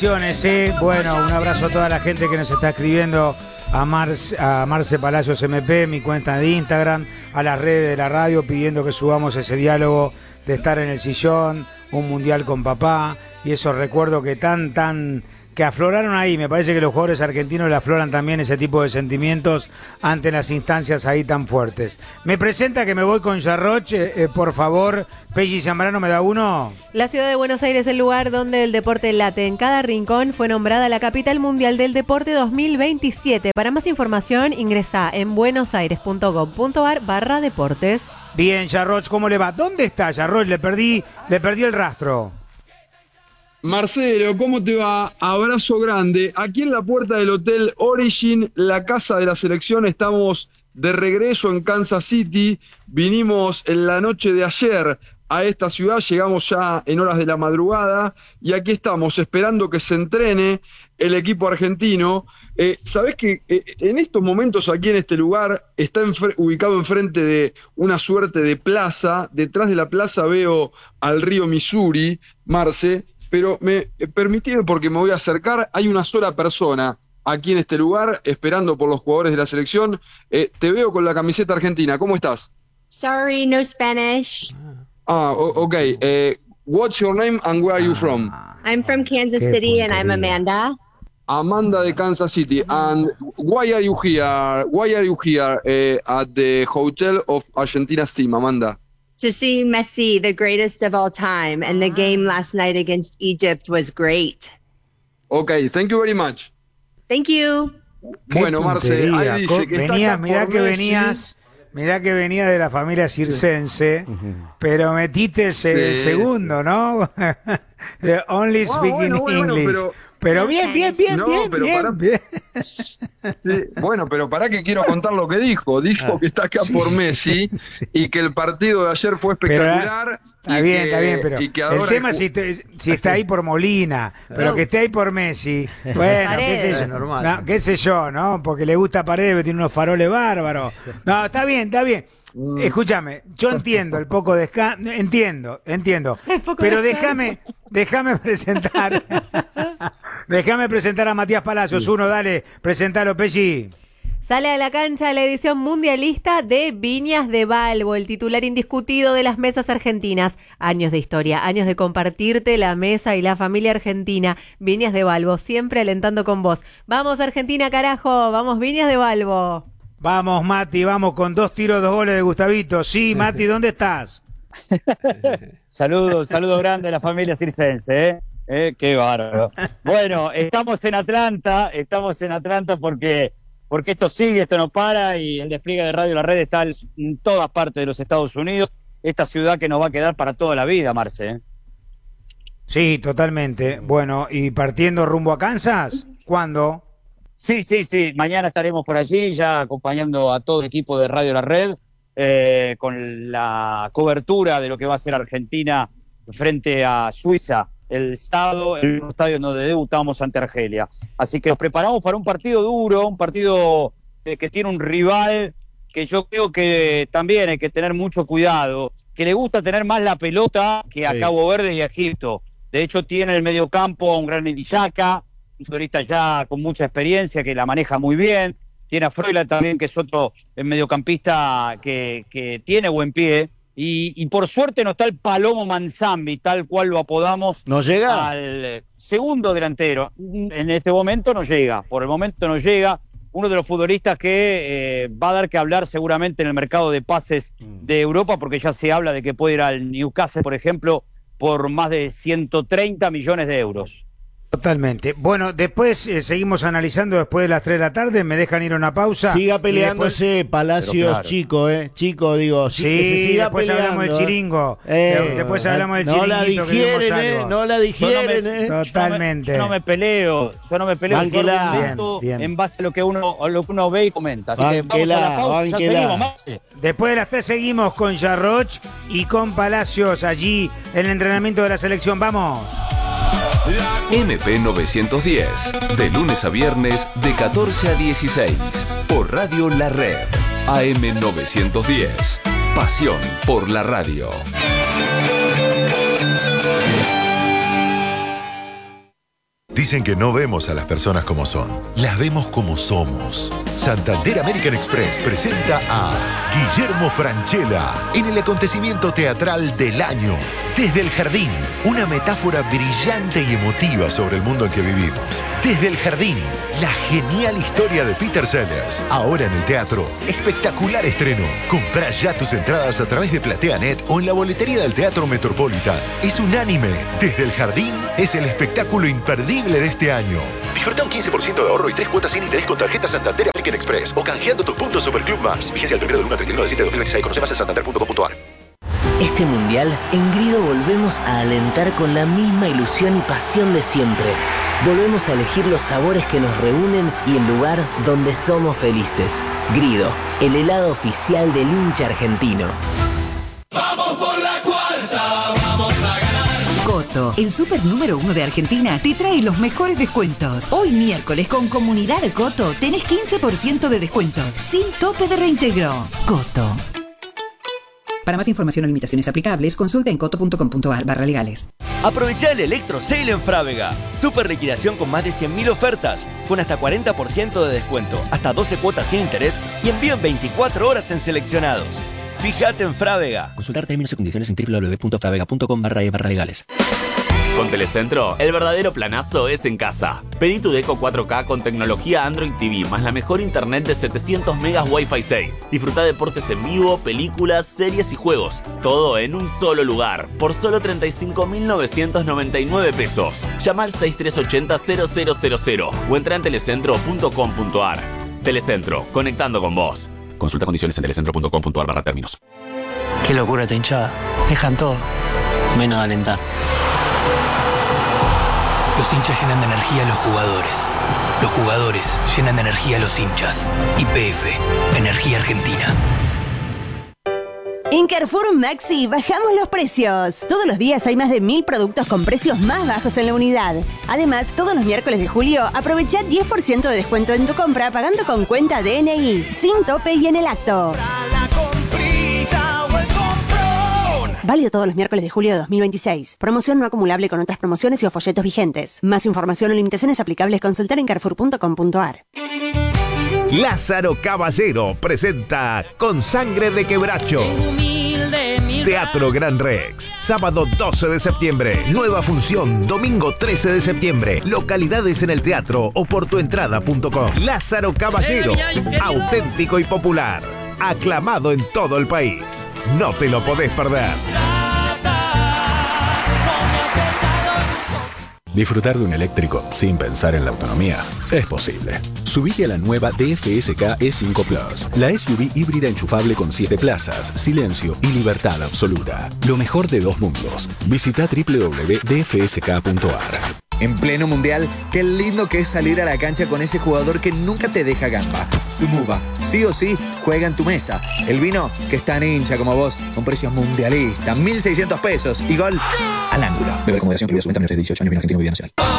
Bueno, un abrazo a toda la gente que nos está escribiendo, a Marce Palacios MP, mi cuenta de Instagram, a las redes de la radio pidiendo que subamos ese diálogo de estar en el sillón, un mundial con papá y esos recuerdos que afloraron ahí. Me parece que los jugadores argentinos le afloran también ese tipo de sentimientos ante las instancias ahí tan fuertes. Me presenta que me voy con Yarroch, por favor. Pelli Zambrano, ¿me da uno? La ciudad de Buenos Aires es el lugar donde el deporte late. En cada rincón fue nombrada la capital mundial del deporte 2027. Para más información, ingresa en buenosaires.gov.ar/deportes. Bien, Yarroch, ¿cómo le va? ¿Dónde está, Yarroch? Le perdí el rastro. Marcelo, ¿cómo te va? Abrazo grande. Aquí en la puerta del Hotel Origin, la casa de la selección, estamos de regreso en Kansas City. Vinimos en la noche de ayer a esta ciudad, llegamos ya en horas de la madrugada y aquí estamos esperando que se entrene el equipo argentino. ¿Sabés que en estos momentos aquí en este lugar está ubicado enfrente de una suerte de plaza? Detrás de la plaza veo al río Missouri, Marce. Pero permitime porque me voy a acercar, hay una sola persona aquí en este lugar esperando por los jugadores de la selección. Te veo con la camiseta argentina, ¿cómo estás? Sorry, no Spanish. Ok. What's your name and where are you from? I'm from Kansas City and I'm Amanda. Amanda de Kansas City. And why are you here? Why are you here at the hotel of Argentina's team, Amanda? To see Messi, the greatest of all time, and the game last night against Egypt was great. Okay, thank you very much. Thank you. Bueno, Marce, ahí dice que mirá que venía de la familia circense, pero metiste el segundo, ¿no? Only speaking English. Pero bien. Sí, bueno, pero pará que quiero contar lo que dijo. Dijo que está acá por Messi y que el partido de ayer fue espectacular. Está bien, pero el tema es si está ahí por Molina, pero que esté ahí por Messi, bueno, qué sé yo, ¿no? Porque le gusta Paredes, tiene unos faroles bárbaros. No, está bien. Escúchame, yo entiendo el poco entiendo, pero déjame presentar. Déjame presentar a Matías Palacios. Dale, presentalo, Pelli. Sale a la cancha la edición mundialista de Viñas de Valvo, el titular indiscutido de las mesas argentinas. Años de historia, años de compartirte la mesa y la familia argentina. Viñas de Valvo, siempre alentando con vos. Vamos Argentina, carajo, vamos Viñas de Valvo. Vamos, Mati, vamos con 2 tiros, 2 goles de Gustavito. Sí, Mati, ¿dónde estás? Saludos grande a la familia circense, qué bárbaro. Bueno, estamos en Atlanta porque esto sigue, esto no para y el despliegue de Radio La Red está en todas partes de los Estados Unidos, esta ciudad que nos va a quedar para toda la vida, Marce. Sí, totalmente. Bueno, ¿y partiendo rumbo a Kansas? ¿Cuándo? Sí, mañana estaremos por allí ya acompañando a todo el equipo de Radio La Red con la cobertura de lo que va a ser Argentina frente a Suiza el sábado, en el estadio donde debutamos ante Argelia. Así que nos preparamos para un partido duro, un partido que tiene un rival que yo creo que también hay que tener mucho cuidado, que le gusta tener más la pelota que a Cabo Verde y a Egipto. De hecho, tiene en el mediocampo a un gran Indiyaca, un futbolista ya con mucha experiencia, que la maneja muy bien. Tiene a Freuler también, que es otro mediocampista que tiene buen pie. Y por suerte no está el Palomo Manzambi, tal cual lo apodamos. ¿No llega? Al segundo delantero. En este momento no llega, por el momento no llega. Uno de los futbolistas que va a dar que hablar seguramente en el mercado de pases de Europa, porque ya se habla de que puede ir al Newcastle, por ejemplo, por más de 130 millones de euros. Totalmente. Bueno, después seguimos analizando después de las 3 de la tarde. Me dejan ir a una pausa. Siga peleándose después... Palacios, claro. Chico, digo. Sí, que se siga después peleando, hablamos del chiringo. Después hablamos del chiringuito. No la digieren, Totalmente. Yo no me peleo. Bien. En base a lo que uno ve y comenta. Así que vamos a la pausa. Ya seguimos, Maxi. Después de las 3 seguimos con Yarroch y con Palacios allí en el entrenamiento de la selección. ¡Vamos! MP 910, de lunes a viernes de 14 a 16, por Radio La Red, AM 910, pasión por la radio. Dicen que no vemos a las personas como son, las vemos como somos. Santander American Express presenta a Guillermo Francella en el acontecimiento teatral del año. Desde el Jardín, una metáfora brillante y emotiva sobre el mundo en que vivimos. Desde el Jardín, la genial historia de Peter Sellers. Ahora en el teatro, espectacular estreno. Comprá ya tus entradas a través de PlateaNet o en la boletería del Teatro Metropolitan. Es unánime. Desde el Jardín es el espectáculo imperdible de este año. Disfruta un 15% de ahorro y 3 cuotas sin interés con tarjeta Santander American Express o canjeando tus puntos Superclub Más. Vigencia del 1 del 1 al 31 de diciembre de 2026. Conoce más en santander.com.ar. Este mundial, en Grido volvemos a alentar con la misma ilusión y pasión de siempre. Volvemos a elegir los sabores que nos reúnen y el lugar donde somos felices. Grido, el helado oficial del hincha argentino. ¡Vamos por la cuarta! ¡Vamos a ganar! Coto, el súper número 1 de Argentina, te trae los mejores descuentos. Hoy miércoles con Comunidad Coto tenés 15% de descuento, sin tope de reintegro. Coto. Para más información o limitaciones aplicables, consulta en coto.com.ar/legales. Aprovecha el Electro Sale en Frávega. Super liquidación con más de 100.000 ofertas, con hasta 40% de descuento, hasta 12 cuotas sin interés y envío en 24 horas en seleccionados. Fíjate en Frávega. Consultar términos y condiciones en www.fravega.com/legales. Con Telecentro, el verdadero planazo es en casa. Pedí tu Deco 4K con tecnología Android TV más la mejor internet de 700 megas Wi-Fi 6. Disfruta deportes en vivo, películas, series y juegos. Todo en un solo lugar, por solo 35.999 pesos. Llama al 6380-0000 o entra en telecentro.com.ar. Telecentro, conectando con vos. Consulta condiciones en telecentro.com.ar/términos. Qué locura esta hinchada. Dejan todo, menos alentar. Los hinchas llenan de energía a los jugadores. Los jugadores llenan de energía a los hinchas. YPF, Energía Argentina. En Carrefour Maxi bajamos los precios. Todos los días hay más de 1000 productos con precios más bajos en la unidad. Además, todos los miércoles de julio aprovecha 10% de descuento en tu compra pagando con cuenta DNI, sin tope y en el acto. Válido todos los miércoles de julio de 2026. Promoción no acumulable con otras promociones y o folletos vigentes. Más información o limitaciones aplicables consultar en carrefour.com.ar. Lázaro Caballero presenta Con Sangre de Quebracho. Teatro Gran Rex, sábado 12 de septiembre, nueva función, domingo 13 de septiembre, localidades en el teatro o por tuentrada.com. Lázaro Caballero, auténtico y popular, aclamado en todo el país. No te lo podés perder. Disfrutar de un eléctrico sin pensar en la autonomía es posible. Subite a la nueva DFSK E5 Plus, la SUV híbrida enchufable con 7 plazas, silencio y libertad absoluta. Lo mejor de dos mundos. Visita www.dfsk.ar. En pleno mundial, qué lindo que es salir a la cancha con ese jugador que nunca te deja gamba. Sumuba, sí o sí, juega en tu mesa. El vino que es tan hincha como vos, con precios mundialistas, 1.600 pesos y gol al ángulo. Beber con moderación, prohibida su venta a menores de 18 años, bien argentino, bebida nacional.